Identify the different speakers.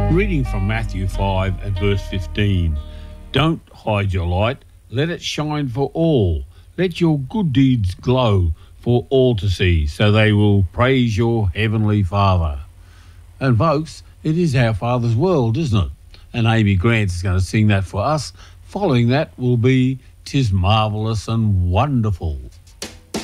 Speaker 1: Reading from Matthew 5 and verse 15. Don't hide your light, let it shine for all. Let your good deeds glow for all to see, so they will praise your heavenly Father. And folks, it is our Father's world, isn't it? And Amy Grant is going to sing that for us. Following that will be "'Tis Marvellous and Wonderful."